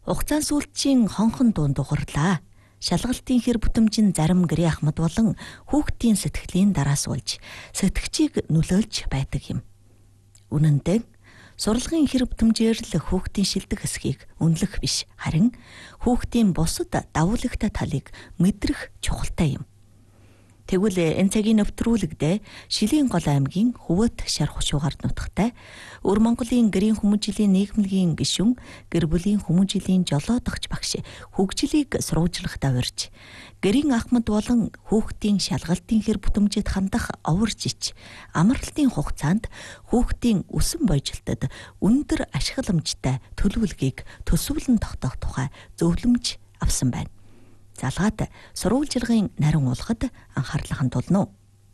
Хугацаан сүүлчийн хонхон дуун дугарлаа. Шалгалтын хэр бүтэмжин зарим гэрээ ахмад болон хүүхдийн сэтгэлийн дараас болж сэтгчийг нөлөөлж байдаг юм. Үнэн дээр сурлагын хэр бүтэмжээр л хүүхдийн шилдэг хэсгийг үнэлэх биш, харин хүүхдийн бусад давуулагтай талыг мэдрэх чухалтай юм. Тэгвэл энэ цагийн нэвтрүүлэгдээ Шилийн Гол аймгийн Хөвөт шар хушуугаар нутагтай Өр Монголын гэрийн хүмүүжлийн нийгмлэгийн гишүүн гэр бүлийн хүмүүжлийн жолоодогч багш хөгжлийг сурвалжлахдаа урьж гэрийн ахмад болон хүүхдийн шалгалтын хэр бүтэмжид хандах оворжич амралтын хугацаанд хүүхдийн өсөн бойжилтод өндөр ашигламжтай төлөвлөгийг төсвөлн тогтоох тухай зөвлөмж авсан байна. Залгаад сурвалжлагын нарийн уулгад анхаарлаа хандуулна.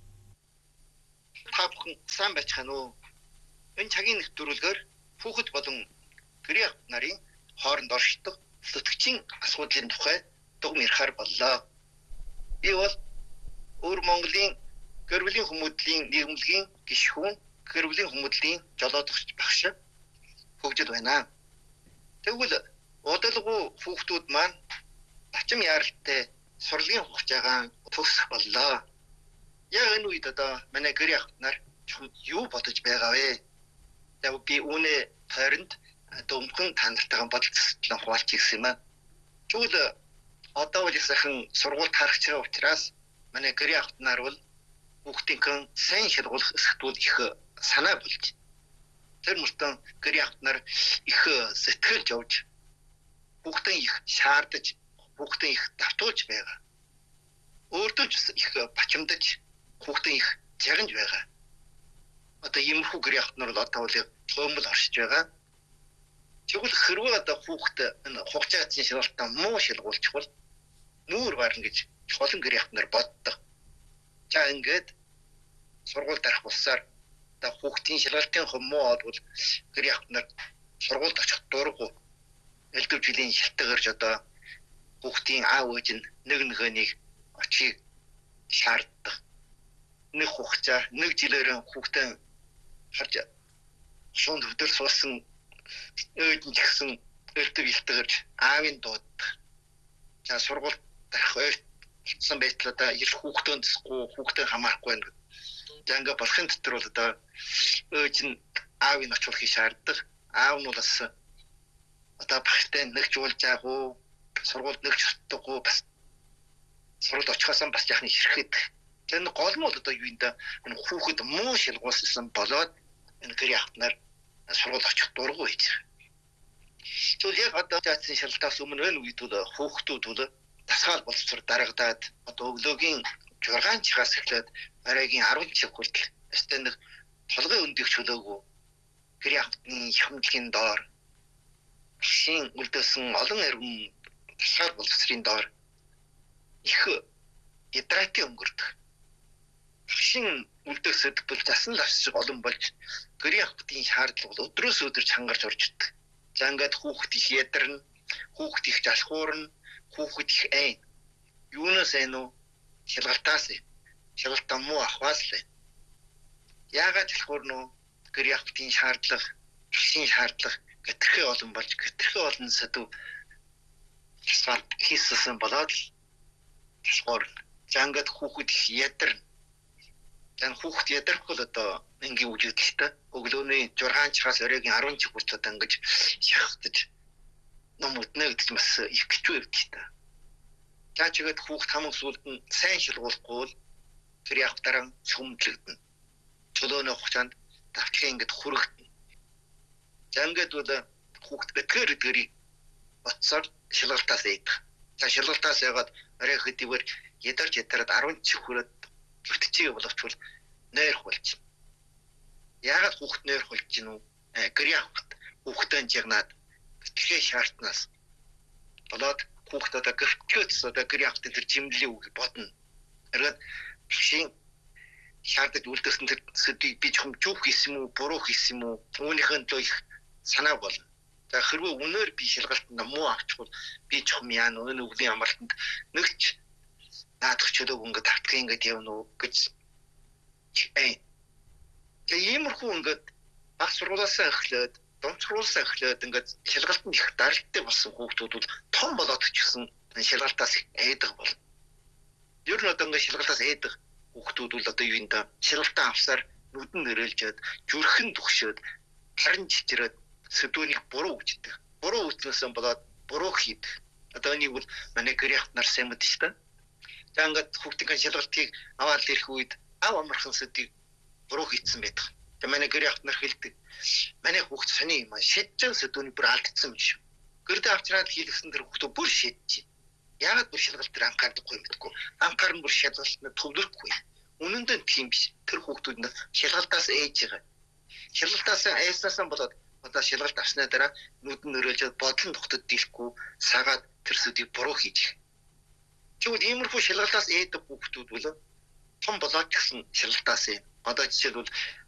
Та бүхэн сайн байцгаана уу? Энэ цагийн нэвтрүүлгээр хүүхэд болон гэрийн ахмад нарын хооронд оршдог сэтгчийн асуудлын тухай дугм ярихаар боллоо. Би бол Өр Монголын гэр бүлийн хүмүүжлийн нийгмлэгийн гишүүн гэр бүлийн хүмүүжлийн жолоодогч багш хөгжил байна. Тэгвэл удалгүй хүүхдүүд маань Ачим яаралтай сурлагын хугацаагаа төгсөх боллоо. Яг энэ үед одоо манай гэрийн ахмад нар юу бодож байгаа вэ? Яг би үнэ тойронд дүнхэн танартайгаа бодолцолтлон хуваалчих гэсэн юм аа. Тэгвэл одоо бол сайхан сургуульд харагч байгаа учраас манай гэрийн ахмад нар бол хүүхдийн сайн шалгуулах эсвэлт их санаа болж. Тэр мөртөө гэрийн ахмад нар их сэтгэлж явж хүүхдийн их шаардаж хүүхдийн их давтуулж байгаа. Өөртөө ч их бачимдаж хүүхдийн их жагнж байгаа. Одоо иймэрхүү гэрийн ахмад нар бол одоо бол төмөл оршиж байгаа. Тэгвэл хэрвээ одоо хүүхд энэ хугацааны шалгалтаа муу шалгуулчих бол нүүр барна гэж чухал гэрийн ахмад нар боддог. За ингээд сургууль дарах болсоор одоо хүүхдийн шалгалтын муу бол гэрийн ахмад нар сургуульд очих дурггүй. Элдв жилийн шалтгаанаар одоо хүүхдийн аав ээж нь нэг-нэгэнийг очиг шаарддаг. Нэг хугацаа, нэг жилээр хүүхдээ харж шунд өдөр суусан ээж нь гэсэн элдв илтгэж аавын дууддаг. За сургууль дарах ойлцсон байтал одоо ил хүүхдөөндсгүй хүүхдээ хамаарахгүй байна. За ингээ болохын дотор бол одоо ээж нь аавыг очихыг шаарддаг. Аав нь бол бас одоо багштай нэг жуулж яах уу? Сургуульд нэг чөлтөггүй бас сургуульд очихоос бас яхны хэрхэд. Тэр гол нь бол одоо юу юм да энэ хүүхэд муу шалгуулсан болоод энэ гэрийн ахмад нар сургуульд очих дурггүй байж. Тэгвэл яг одоо цаасан шалгалтаас өмнө энэ үед бол хүүхдүүд бол дасгаал боловсрол дарагдаад одоо өглөөгийн 6 цагаас эхлээд оройгийн 10 цаг хүртэл өстө нэг толгойн өндийг чөлөөгүй гэрийн ахмадны ихэмлэгийн доор шин үлдээсэн олон эргэн тасгаар боловсрын доор их гидратын өнгөрдөг. Шин үлдээсэд бол засан лавч олон болж гэрийн ахмадын шаардлага бол өдрөөс өдөр чангарч орж ирдэг. За ингээд хүүхд их ядарна, хүүхд их залхуурна, хүүхд их айн. Юунаас айн уу? Шалгалтаас. Шалгалтаа муу ахваас л. Яагаад залхуурна уу? Гэрийн ахмадын шаардлага, шин шаардлага гэтэрхээ олон болж гэтэрхээ олон сэдв тасгаар хийсэн болоод тасгаар зангад хүүхэд их ядарна. Тэн хүүхэд ядарх бол одоо ингийн үжилтэлтэй өглөөний 6 цагаас оройгийн 10 цаг хүртэл одоо ингэж шахагдаж ном үтнэ гэдэг нь бас их хэцүү явдалтай. За чигэд хүүхэд хамаг сүлд нь сайн шалгуулахгүй бол тэр яг дараа сүмдлэгдэнэ. Чөлөөний хугацаанд давтлагын ингэж хүрэгдэнэ. За ингээд бол хүүхэд гэтгэр боцоор шалгалтаас ийдэх. За шалгалтаас ягаад орой хөдөлгөөр ядарч ядараад 10 цаг хүрээд зүтчихээ боловчвол нойрох болж. Яагаад хүүхэд нойрох болж гинүү? Гэрийн ахмад хүүхдээ жигнаад гэтгэхээ шаарднаас болоод хүүхэд одоо гэтгэхээс одоо гэрийн ахмадын тэр жимлээ үг бодно. Эргээд шин шаардаж үлдээсэн тэр сэдвийг би зөвхөн зүг хийсэн юм уу, буруу хийсэн юм уу? Үүнийхэн төлөө их санаа болно. За хэрвээ үнээр би шалгалтанд муу авчихвал би жоохон яана өнөө өвлийн амралтанд нэгч наадах чөлөөг ингээд тавтах ингээд явна уу гэж. Тэгээ иймэрхүү ингээд баг сургуулиасаа эхлээд донцруулсаа эхлээд ингээд шалгалтанд их даралттай болсон хүүхдүүд бол том болоод ч гэсэн шалгалтаас айдаг болно. Ер нь одоо ингээд шалгалтаас айдаг хүүхдүүд бол одоо юу юм да шалгалтаа авсаар нүдэн нэрэлжээд зүрхэн тухшаад харин чичрээд сэдвүүнийг буруу үждэг. Буруу үзнэсэн болоод буруу хийдэг. Одоо энийг бол манай гэрийнх нар сайн мэдэн шүү дээ. За ингээд хүүхдийн шалгалтыг аваад ирэх үед амархан сэдвийг буруу хийсэн байдаг. Тэгээ манай гэрийнх нар хэлдэг. Манай хүүхд сони юм аа шидэж сэдвүүнийг бүр алдсан юм шүү. Гэрдээ авчраад хийлгсэн тэр хүүхдөө бүр шидэж. Яагаад бүр шалгалт дээр анхаардаггүй юм бэ? Анхаарн бүр шалгалтанд төвлөрөхгүй. Үнэн дээр тийм биш. Тэр хүүхдүүд нь шалгалтаас ээж байгаа. Шалгалтаас айснасан болоод одоо шалгалт авсны дараа нүдэн нөрөөлж бодлон тогтод дийлэхгүй сагаад тэр сүдийг буруу хийж. Тэгвэл иймэрхүү шалгалтаас ээдэг хүүхдүүд бол том болоод ч гэсэн шалгалтаас одоо жишээлбэл